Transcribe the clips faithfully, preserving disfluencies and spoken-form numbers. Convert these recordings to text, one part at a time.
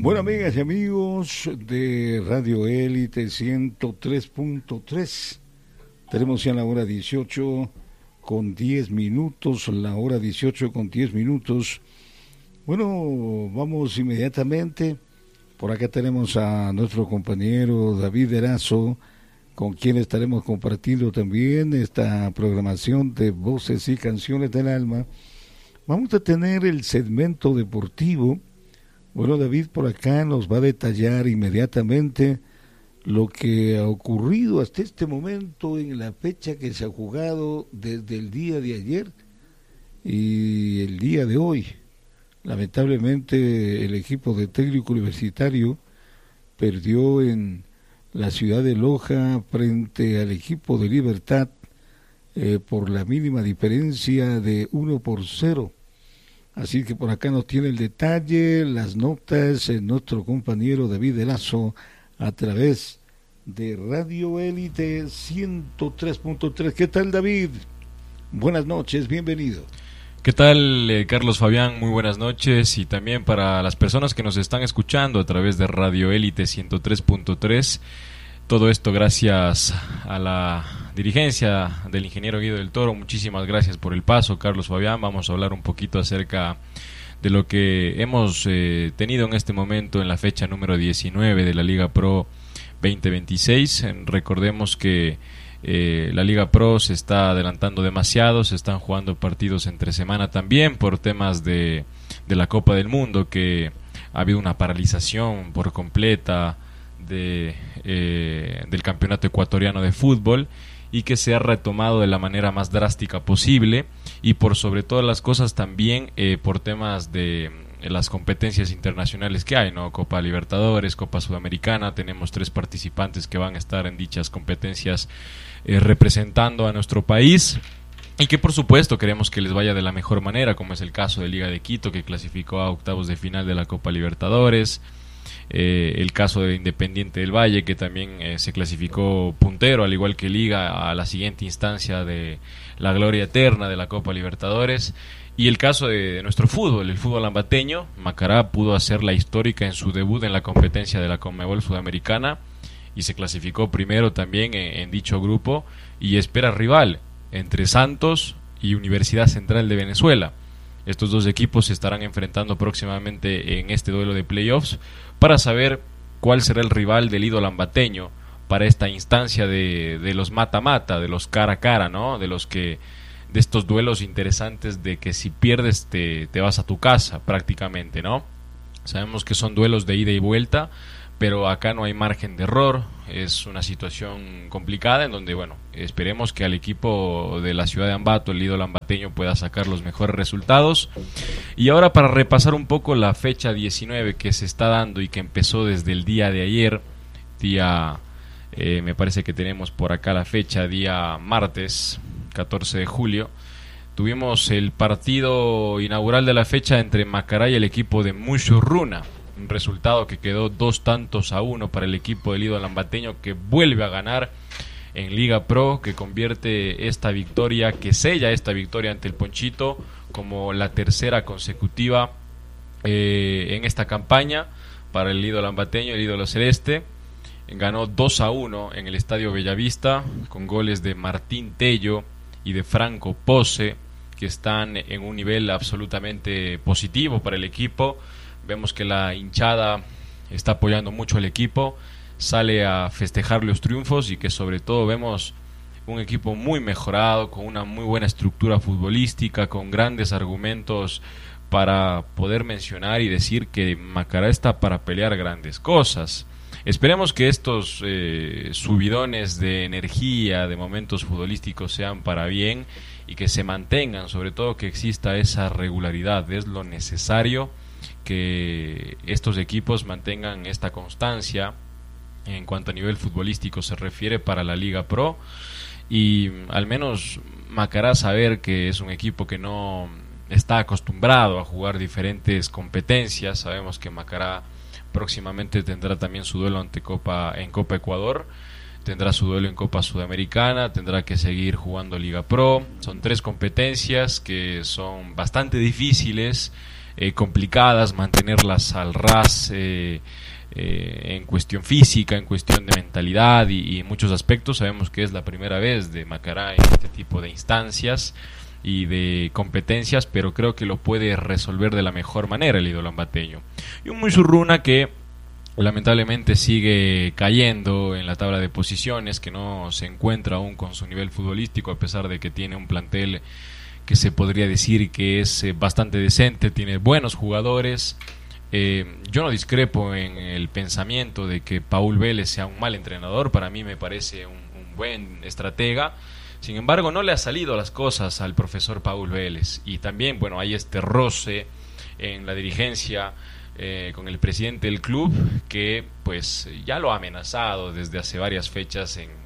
Bueno, amigas y amigos de Radio Élite ciento tres punto tres, tenemos ya la hora dieciocho con diez minutos, la hora dieciocho con diez minutos. Bueno, vamos inmediatamente. Por acá tenemos a nuestro compañero David Erazo, con quien estaremos compartiendo también esta programación de Voces y Canciones del Alma. Vamos a tener el segmento deportivo. Bueno, David por acá nos va a detallar inmediatamente lo que ha ocurrido hasta este momento en la fecha que se ha jugado desde el día de ayer y el día de hoy. Lamentablemente el equipo de Técnico Universitario perdió en la ciudad de Loja frente al equipo de Libertad eh, por la mínima diferencia de uno por cero. Así que por acá nos tiene el detalle, las notas, en nuestro compañero David Erazo a través de Radio Élite ciento tres punto tres. ¿Qué tal, David? Buenas noches, bienvenido. ¿Qué tal, eh, Carlos Fabián? Muy buenas noches, y también para las personas que nos están escuchando a través de Radio Élite ciento tres punto tres. Todo esto gracias a la dirigencia del ingeniero Guido del Toro. Muchísimas gracias por el paso, Carlos Fabián. Vamos a hablar un poquito acerca de lo que hemos eh, tenido en este momento en la fecha número diecinueve de la Liga Pro veinte veintiséis. Recordemos que eh, la Liga Pro se está adelantando demasiado, se están jugando partidos entre semana también por temas de, de la Copa del Mundo, que ha habido una paralización por completa de eh, del campeonato ecuatoriano de fútbol, y que se ha retomado de la manera más drástica posible, y por sobre todas las cosas también eh, por temas de eh, las competencias internacionales que hay, ¿no? Copa Libertadores, Copa Sudamericana. Tenemos tres participantes que van a estar en dichas competencias eh, representando a nuestro país, y que por supuesto queremos que les vaya de la mejor manera, como es el caso de Liga de Quito, que clasificó a octavos de final de la Copa Libertadores. Eh, el caso de Independiente del Valle, que también eh, se clasificó puntero, al igual que Liga, a la siguiente instancia de la gloria eterna de la Copa Libertadores. Y el caso de, de nuestro fútbol, el fútbol ambateño. Macará pudo hacer la histórica en su debut en la competencia de la Conmebol Sudamericana y se clasificó primero también en, en dicho grupo, y espera rival entre Santos y Universidad Central de Venezuela. Estos dos equipos se estarán enfrentando próximamente en este duelo de playoffs para saber cuál será el rival del ídolo ambateño para esta instancia de, de los mata-mata, de los cara a cara, ¿no? De los que de estos duelos interesantes de que si pierdes te, te vas a tu casa prácticamente, ¿no? Sabemos que son duelos de ida y vuelta, pero acá no hay margen de error. Es una situación complicada en donde, bueno, esperemos que al equipo de la ciudad de Ambato, el ídolo ambateño, pueda sacar los mejores resultados. Y ahora, para repasar un poco la fecha diecinueve que se está dando y que empezó desde el día de ayer, día, eh, me parece que tenemos por acá la fecha, día martes, catorce de julio, tuvimos el partido inaugural de la fecha entre Macará y el equipo de Mushurruna. Un resultado que quedó dos tantos a uno para el equipo del ídolo ambateño, que vuelve a ganar en Liga Pro, que convierte esta victoria, que sella esta victoria ante el Ponchito como la tercera consecutiva eh, en esta campaña para el ídolo ambateño, el ídolo celeste. Ganó dos a uno en el Estadio Bellavista con goles de Martín Tello y de Franco Pose, que están en un nivel absolutamente positivo para el equipo. Vemos que la hinchada está apoyando mucho al equipo, sale a festejar los triunfos, y que sobre todo vemos un equipo muy mejorado, con una muy buena estructura futbolística, con grandes argumentos para poder mencionar y decir que Macará está para pelear grandes cosas. Esperemos que estos eh, subidones de energía, de momentos futbolísticos, sean para bien y que se mantengan, sobre todo que exista esa regularidad. Es lo necesario, que estos equipos mantengan esta constancia en cuanto a nivel futbolístico se refiere para la Liga Pro, y al menos Macará saber que es un equipo que no está acostumbrado a jugar diferentes competencias. Sabemos que Macará próximamente tendrá también su duelo ante Copa en Copa Ecuador, tendrá su duelo en Copa Sudamericana, tendrá que seguir jugando Liga Pro. Son tres competencias que son bastante difíciles eh, complicadas, mantenerlas al ras eh, eh, en cuestión física, en cuestión de mentalidad y, y muchos aspectos. Sabemos que es la primera vez de Macará en este tipo de instancias y de competencias, pero creo que lo puede resolver de la mejor manera el ídolo ambateño. Y un Musurruna que lamentablemente sigue cayendo en la tabla de posiciones, que no se encuentra aún con su nivel futbolístico, a pesar de que tiene un plantel que se podría decir que es eh, bastante decente, tiene buenos jugadores. Eh, yo no discrepo en el pensamiento de que Paul Vélez sea un mal entrenador, para mí me parece un, un buen estratega. Sin embargo, no le ha salido las cosas al profesor Paul Vélez, y también, bueno, hay este roce en la dirigencia eh, con el presidente del club, que pues ya lo ha amenazado desde hace varias fechas en,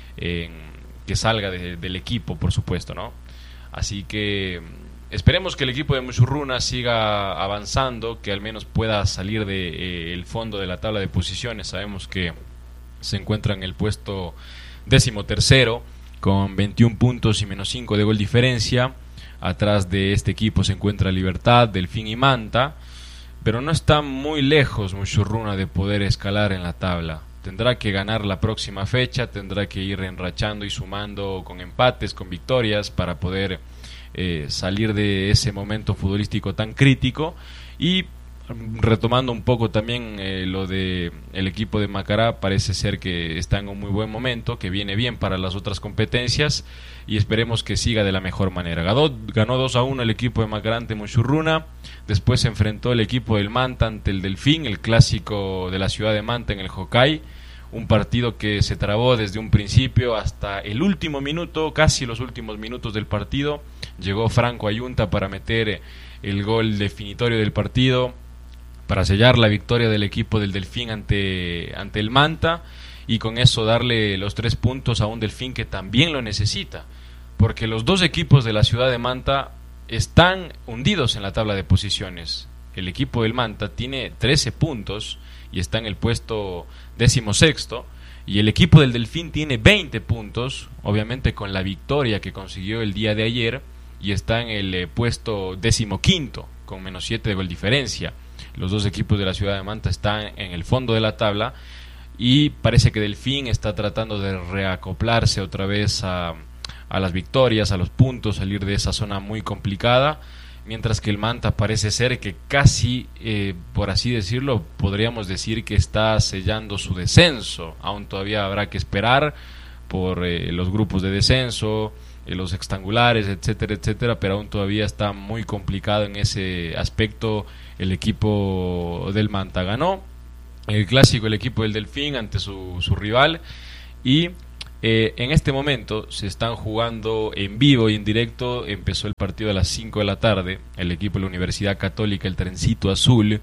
en que salga de, del equipo, por supuesto, ¿no? Así que esperemos que el equipo de Musurruna siga avanzando, que al menos pueda salir del de, eh, fondo de la tabla de posiciones. Sabemos que se encuentra en el puesto décimo tercero, con veintiún puntos y menos cinco de gol diferencia. Atrás de este equipo se encuentra Libertad, Delfín y Manta, pero no está muy lejos Musurruna de poder escalar en la tabla. Tendrá que ganar la próxima fecha, tendrá que ir enrachando y sumando con empates, con victorias, para poder eh, salir de ese momento futbolístico tan crítico. Y retomando un poco también eh, lo de el equipo de Macará, parece ser que está en un muy buen momento, que viene bien para las otras competencias, y esperemos que siga de la mejor manera. Ganó, ganó dos a uno el equipo de Macará ante Musurruna, después se enfrentó el equipo del Manta ante el Delfín, el clásico de la ciudad de Manta en el Jocay, un partido que se trabó desde un principio hasta el último minuto, casi los últimos minutos del partido. Llegó Franco Ayunta para meter el gol definitorio del partido, para sellar la victoria del equipo del Delfín ante, ante el Manta, y con eso darle los tres puntos a un Delfín que también lo necesita, porque los dos equipos de la ciudad de Manta están hundidos en la tabla de posiciones. El equipo del Manta tiene trece puntos y está en el puesto decimosexto, y el equipo del Delfín tiene veinte puntos, obviamente con la victoria que consiguió el día de ayer, y está en el eh, puesto decimoquinto con menos siete de gol diferencia. Los dos equipos de la ciudad de Manta están en el fondo de la tabla, y parece que Delfín está tratando de reacoplarse otra vez a, a las victorias, a los puntos, salir de esa zona muy complicada, mientras que el Manta parece ser que casi, eh, por así decirlo, podríamos decir que está sellando su descenso. Aún todavía habrá que esperar por eh, los grupos de descenso, eh, los sextangulares, etcétera, etcétera, pero aún todavía está muy complicado en ese aspecto. El equipo del Manta ganó el clásico, el equipo del Delfín, ante su, su rival, y eh, en este momento se están jugando en vivo y en directo. Empezó el partido a las cinco de la tarde, el equipo de la Universidad Católica, el Trencito Azul,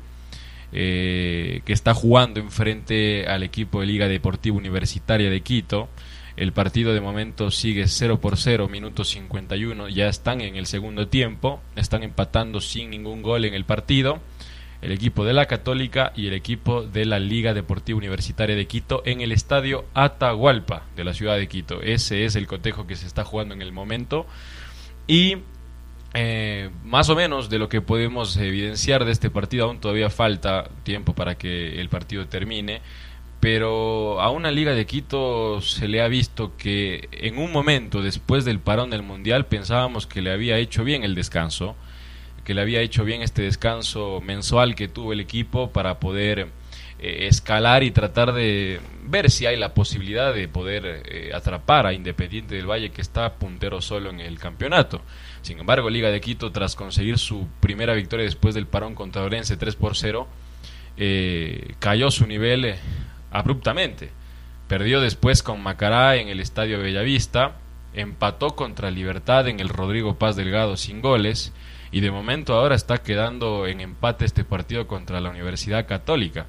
eh, que está jugando enfrente al equipo de Liga Deportiva Universitaria de Quito. El partido de momento sigue cero por cero, minuto cincuenta y uno, ya están en el segundo tiempo, están empatando sin ningún gol en el partido, el equipo de la Católica y el equipo de la Liga Deportiva Universitaria de Quito, en el estadio Atahualpa de la ciudad de Quito. Ese es el cotejo que se está jugando en el momento, y eh, más o menos de lo que podemos evidenciar de este partido, aún todavía falta tiempo para que el partido termine, pero a una Liga de Quito se le ha visto que en un momento después del parón del Mundial pensábamos que le había hecho bien el descanso, que le había hecho bien este descanso mensual que tuvo el equipo para poder eh, escalar y tratar de ver si hay la posibilidad de poder eh, atrapar a Independiente del Valle, que está puntero solo en el campeonato. Sin embargo, Liga de Quito, tras conseguir su primera victoria después del parón contra Orense tres por cero, eh, cayó su nivel eh, abruptamente. Perdió después con Macará en el Estadio Bellavista, empató contra Libertad en el Rodrigo Paz Delgado sin goles, y de momento ahora está quedando en empate este partido contra la Universidad Católica.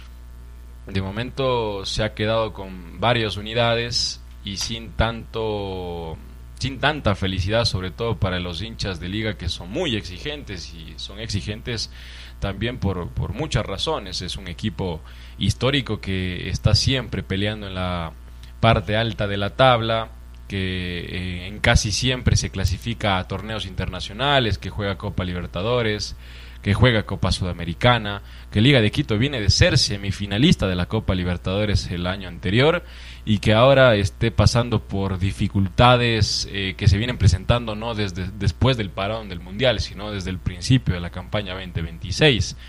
De momento se ha quedado con varias unidades y sin tanto sin tanta felicidad, sobre todo para los hinchas de Liga, que son muy exigentes, y son exigentes también por, por muchas razones. Es un equipo histórico que está siempre peleando en la parte alta de la tabla, que eh, en casi siempre se clasifica a torneos internacionales, que juega Copa Libertadores, que juega Copa Sudamericana, que Liga de Quito viene de ser semifinalista de la Copa Libertadores el año anterior y que ahora esté pasando por dificultades eh, que se vienen presentando no desde después del parón del Mundial, sino desde el principio de la campaña veinte veintiséis,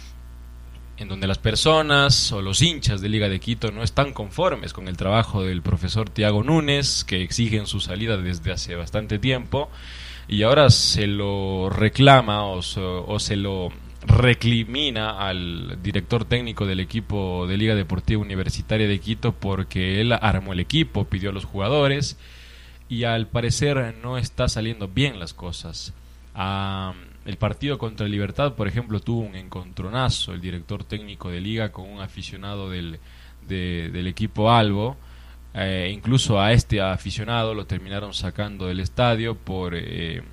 en donde las personas o los hinchas de Liga de Quito no están conformes con el trabajo del profesor Thiago Núñez, que exigen su salida desde hace bastante tiempo, y ahora se lo reclama o se, o se lo recrimina al director técnico del equipo de Liga Deportiva Universitaria de Quito porque él armó el equipo, pidió a los jugadores y al parecer no está saliendo bien las cosas. Ah, el partido contra Libertad, por ejemplo, tuvo un encontronazo el director técnico de Liga con un aficionado del, de, del equipo Albo. Eh, incluso a este aficionado lo terminaron sacando del estadio por eh,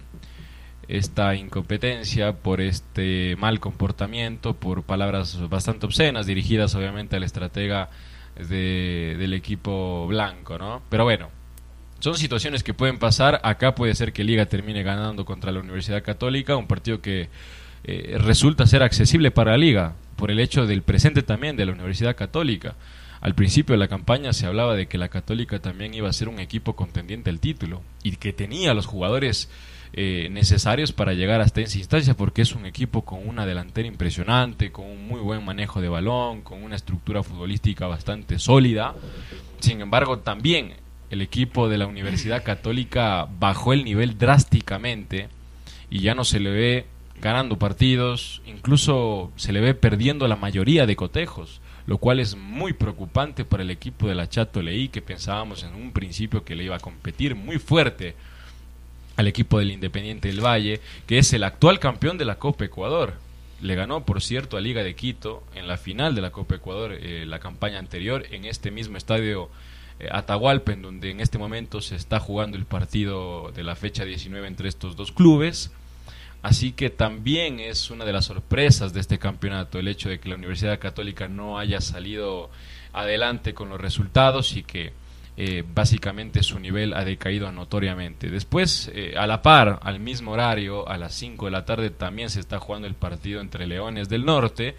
esta incompetencia, por este mal comportamiento, por palabras bastante obscenas dirigidas obviamente al estratega de, del equipo blanco, ¿no? Pero bueno, son situaciones que pueden pasar. Acá puede ser que Liga termine ganando contra la Universidad Católica, un partido que eh, resulta ser accesible para la Liga por el hecho del presente también de la Universidad Católica. Al principio de la campaña se hablaba de que la Católica también iba a ser un equipo contendiente al título y que tenía los jugadores eh, necesarios para llegar hasta esa instancia, porque es un equipo con una delantera impresionante, con un muy buen manejo de balón, con una estructura futbolística bastante sólida. Sin embargo, también el equipo de la Universidad Católica bajó el nivel drásticamente y ya no se le ve ganando partidos, incluso se le ve perdiendo la mayoría de cotejos, lo cual es muy preocupante para el equipo de la Chato Leí, que pensábamos en un principio que le iba a competir muy fuerte al equipo del Independiente del Valle, que es el actual campeón de la Copa Ecuador. Le ganó, por cierto, a Liga de Quito en la final de la Copa Ecuador, eh, la campaña anterior, en este mismo estadio eh, Atahualpa, en donde en este momento se está jugando el partido de la fecha diecinueve entre estos dos clubes. Así que también es una de las sorpresas de este campeonato el hecho de que la Universidad Católica no haya salido adelante con los resultados y que eh, básicamente su nivel ha decaído notoriamente. Después, eh, a la par, al mismo horario, a las cinco de la tarde, también se está jugando el partido entre Leones del Norte,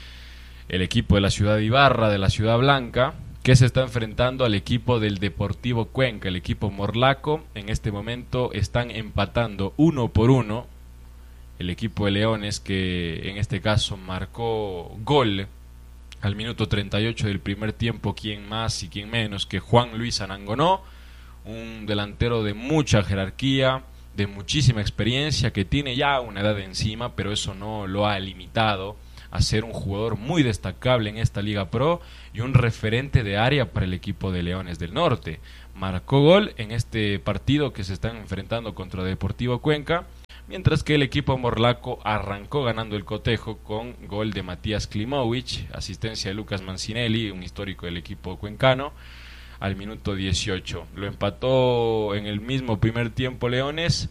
el equipo de la ciudad de Ibarra, de la Ciudad Blanca, que se está enfrentando al equipo del Deportivo Cuenca, el equipo morlaco. En este momento están empatando uno por uno. El equipo de Leones, que en este caso marcó gol al minuto treinta y ocho del primer tiempo, quien más y quien menos que Juan Luis Anangonó, un delantero de mucha jerarquía, de muchísima experiencia, que tiene ya una edad encima, pero eso no lo ha limitado a ser un jugador muy destacable en esta Liga Pro y un referente de área para el equipo de Leones del Norte. Marcó gol en este partido que se están enfrentando contra Deportivo Cuenca, mientras que el equipo morlaco arrancó ganando el cotejo con gol de Matías Klimovic, asistencia de Lucas Mancinelli, un histórico del equipo cuencano, al minuto dieciocho. Lo empató en el mismo primer tiempo Leones,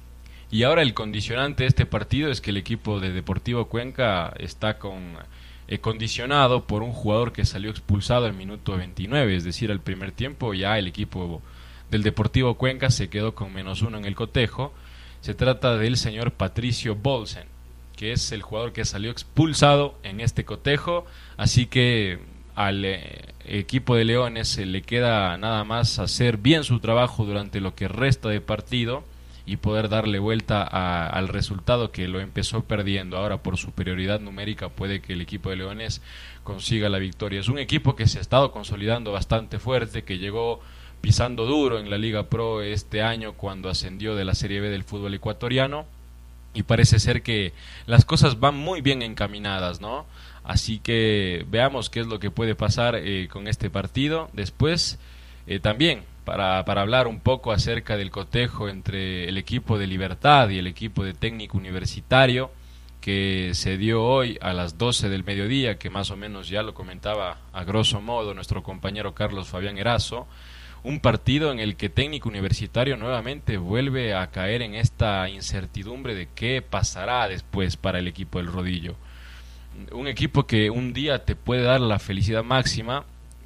y ahora el condicionante de este partido es que el equipo de Deportivo Cuenca está con, eh, condicionado por un jugador que salió expulsado al minuto veintinueve, es decir, al primer tiempo ya el equipo del Deportivo Cuenca se quedó con menos uno en el cotejo. Se trata del señor Patricio Bolsen, que es el jugador que salió expulsado en este cotejo, así que al eh, equipo de Leones se le queda nada más hacer bien su trabajo durante lo que resta de partido y poder darle vuelta a, al resultado que lo empezó perdiendo. Ahora por superioridad numérica puede que el equipo de Leones consiga la victoria. Es un equipo que se ha estado consolidando bastante fuerte, que llegó pisando duro en la Liga Pro este año cuando ascendió de la Serie B del fútbol ecuatoriano, y parece ser que las cosas van muy bien encaminadas, ¿no? Así que veamos qué es lo que puede pasar eh, con este partido. Después eh, también para, para hablar un poco acerca del cotejo entre el equipo de Libertad y el equipo de Técnico Universitario, que se dio hoy a las doce del mediodía, que más o menos ya lo comentaba a grosso modo nuestro compañero Carlos Fabián Erazo. Un partido en el que Técnico Universitario nuevamente vuelve a caer en esta incertidumbre de qué pasará después para el equipo del Rodillo. Un equipo que un día te puede dar la felicidad máxima,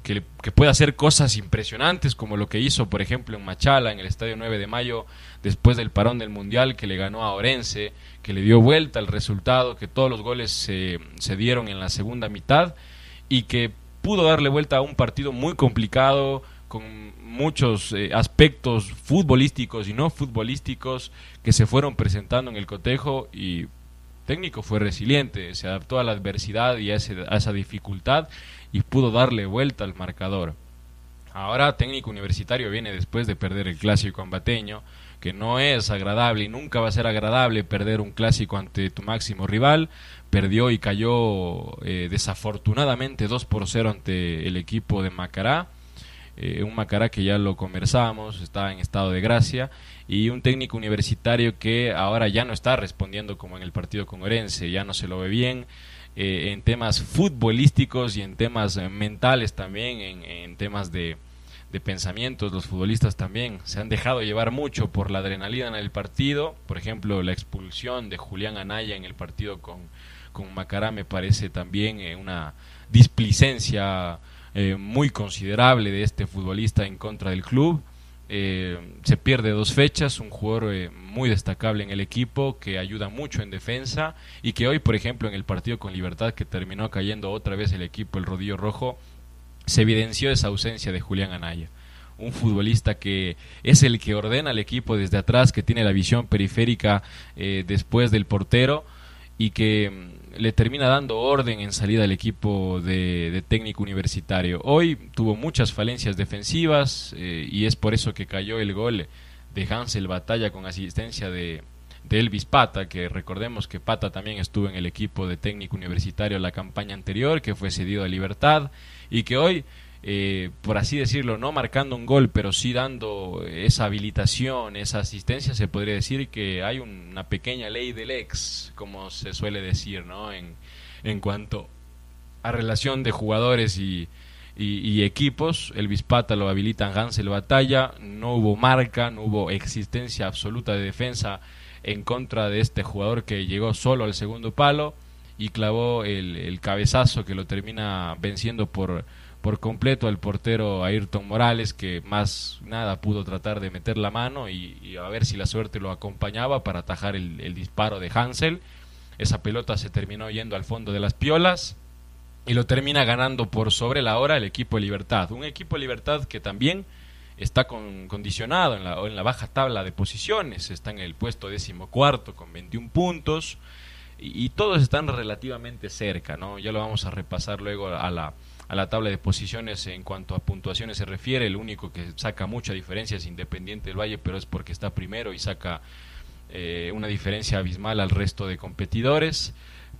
que, que puede hacer cosas impresionantes como lo que hizo, por ejemplo, en Machala, en el Estadio nueve de mayo, después del parón del Mundial, que le ganó a Orense, que le dio vuelta al resultado, que todos los goles se, se dieron en la segunda mitad y que pudo darle vuelta a un partido muy complicado, con muchos eh, aspectos futbolísticos y no futbolísticos que se fueron presentando en el cotejo, y técnico fue resiliente, se adaptó a la adversidad y a, ese, a esa dificultad y pudo darle vuelta al marcador. Ahora Técnico Universitario viene después de perder el clásico ambateño, que no es agradable y nunca va a ser agradable perder un clásico ante tu máximo rival. Perdió y cayó eh, desafortunadamente dos por cero ante el equipo de Macará. Eh, un Macará que ya lo conversamos, está en estado de gracia, y un Técnico Universitario que ahora ya no está respondiendo como en el partido con Orense, ya no se lo ve bien eh, en temas futbolísticos y en temas eh, mentales también, en, en temas de, de pensamientos. Los futbolistas también se han dejado llevar mucho por la adrenalina en el partido. Por ejemplo, la expulsión de Julián Anaya en el partido con, con Macará me parece también eh, una displicencia Eh, muy considerable de este futbolista en contra del club. Eh, se pierde dos fechas, un jugador eh, muy destacable en el equipo, que ayuda mucho en defensa, y que hoy, por ejemplo, en el partido con Libertad, que terminó cayendo otra vez el equipo, el Rodillo Rojo, se evidenció esa ausencia de Julián Anaya, un futbolista que es el que ordena al equipo desde atrás, que tiene la visión periférica eh, después del portero, y que le termina dando orden en salida al equipo de, de Técnico Universitario. Hoy tuvo muchas falencias defensivas eh, y es por eso que cayó el gol de Hansel Batalla con asistencia de, de Elvis Pata, que recordemos que Pata también estuvo en el equipo de Técnico Universitario la campaña anterior, que fue cedido a Libertad, y que hoy, eh, por así decirlo, no marcando un gol, pero sí dando esa habilitación, esa asistencia, se podría decir que hay una pequeña ley del ex, como se suele decir, ¿no? En, en cuanto a relación de jugadores y, y, y equipos. Elvis Pata lo habilitan Hansel Batalla, no hubo marca, no hubo existencia absoluta de defensa en contra de este jugador que llegó solo al segundo palo y clavó el, el cabezazo que lo termina venciendo por por completo al portero Ayrton Morales, que más nada pudo tratar de meter la mano y, y a ver si la suerte lo acompañaba para atajar el, el disparo de Hansel. Esa pelota se terminó yendo al fondo de las piolas y lo termina ganando por sobre la hora el equipo de Libertad, un equipo de Libertad que también está con, condicionado en la, en la baja tabla de posiciones, está en el puesto decimocuarto con veintiún puntos, y, y todos están relativamente cerca, ¿no? Ya lo vamos a repasar luego a la a la tabla de posiciones. En cuanto a puntuaciones se refiere, el único que saca mucha diferencia es Independiente del Valle, pero es porque está primero y saca eh, una diferencia abismal al resto de competidores.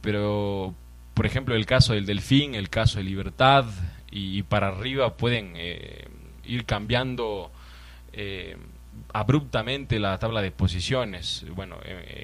Pero, por ejemplo, el caso del Delfín, el caso de Libertad, y, y para arriba pueden eh, ir cambiando eh, abruptamente la tabla de posiciones. Bueno, en,